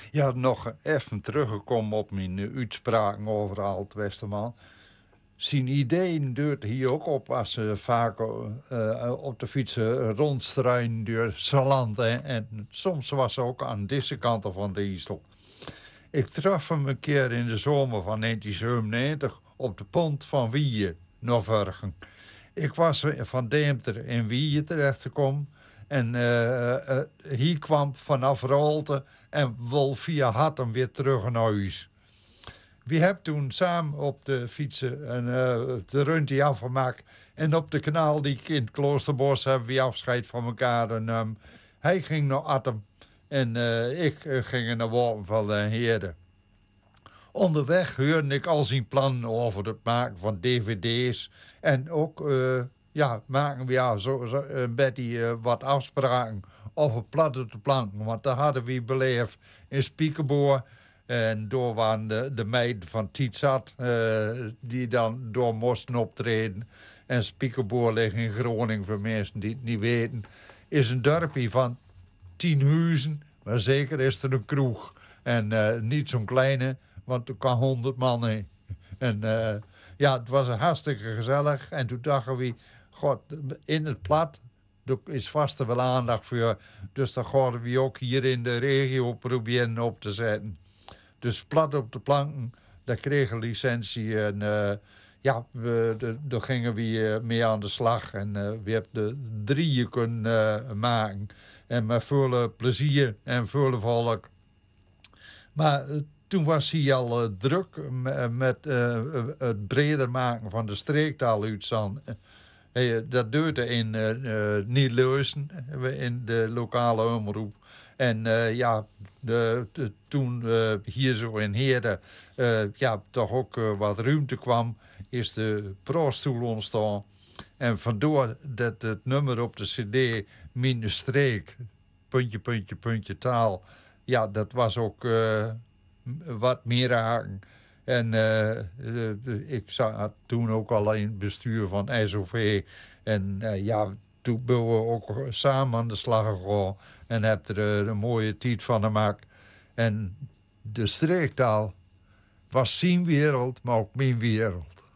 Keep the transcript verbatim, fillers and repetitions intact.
Ja, nog even teruggekomen op mijn uh, uitspraken over Alt Westerman. Zijn ideeën deurt hier ook op als ze vaak uh, op de fietsen rondstruinen door Saland. En, en soms was ze ook aan deze kant van de IJssel. Ik traf hem een keer in de zomer van negentien zevenennegentig op de pont van Wieën, Noorvergen. Ik was van Deemter in Wieën terechtgekomen. En uh, uh, hier kwam vanaf Rolte en wil via Hattem weer terug naar huis. We hebben toen samen op de fietsen een, uh, de rondje afgemaakt. En op de kanaal die ik in het Kloosterbos hebben we afscheid van elkaar. En, um, hij ging naar Hattem en uh, ik uh, ging naar Worpenveld en Heerde. Onderweg hoorde ik al zijn plannen over het maken van dvd's. En ook uh, ja, maken we ja, zo, zo, een beetje uh, wat afspraken over platte te planken. Want daar hadden we beleefd in Spiekenboer. En door waren de, de meiden van Tietzat, uh, die dan door moesten optreden. En Spiekenboer ligt in Groningen, voor mensen die het niet weten. Is een dorpje van tien huizen, maar zeker is er een kroeg. En uh, niet zo'n kleine, want er kwam honderd man in. En uh, ja, het was hartstikke gezellig. En toen dachten we, god, in het plat, er is vast wel aandacht voor. Dus dan gaan we ook hier in de regio proberen op te zetten. Dus plat op de planken, daar kregen we licentie. En uh, ja, we, daar gingen we uh, mee aan de slag. En uh, we hebben de drieën kunnen uh, maken. En met veel plezier en veel volk. Maar uh, toen was hij al uh, druk met uh, het breder maken van de streektaaluitzend. Uh, dat duurde in uh, uh, Nieuw-Leusen, in de lokale omroep. En uh, ja, de, de, toen uh, hier zo in Heerde uh, ja, toch ook uh, wat ruimte kwam, is de pro-stoel ontstaan. En vandoor dat het nummer op de cd, Mine Streek, puntje, puntje, puntje, taal, ja, dat was ook uh, wat meer haken. En uh, uh, ik zat toen ook al in het bestuur van S O V. En uh, ja, toen ben we ook samen aan de slag gegaan. En heb er uh, een mooie tijd van gemaakt. En de streektaal was zijn wereld, maar ook mijn wereld.